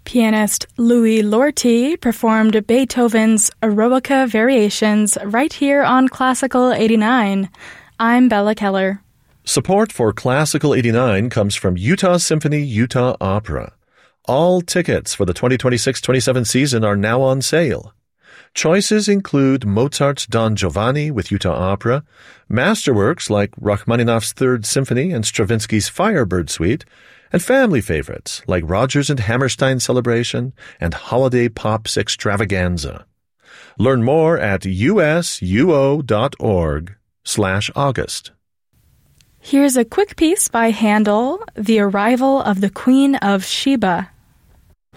Pianist Louis Lorty performed Beethoven's Eroica Variations right here on Classical 89. I'm Bella Keller. Support for Classical 89 comes from Utah Symphony Utah Opera. All tickets for the 2026-27 season are now on sale. Choices include Mozart's Don Giovanni with Utah Opera, masterworks like Rachmaninoff's Third Symphony and Stravinsky's Firebird Suite, and family favorites like Rodgers and Hammerstein Celebration and Holiday Pops Extravaganza. Learn more at usuo.org/August. Here's a quick piece by Handel, The Arrival of the Queen of Sheba.